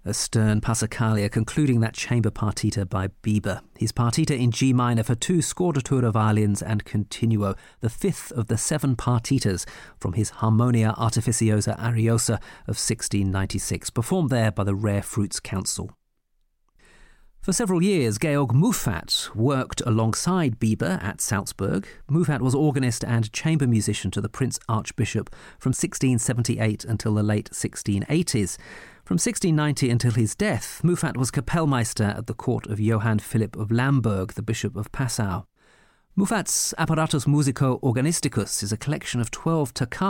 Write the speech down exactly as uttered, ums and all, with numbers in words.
A stern Passacaglia concluding that chamber partita by Bieber. His partita in G minor for two scordatura violins and continuo, the fifth of the seven partitas from his Harmonia Artificiosa Ariosa of sixteen ninety-six, performed there by the Rare Fruits Council. For several years, Georg Muffat worked alongside Bieber at Salzburg. Muffat was organist and chamber musician to the Prince Archbishop from sixteen seventy-eight until the late sixteen eighties. From sixteen ninety until his death, Muffat was Kapellmeister at the court of Johann Philipp of Lamberg, the Bishop of Passau. Muffat's Apparatus Musico Organisticus is a collection of twelve toccate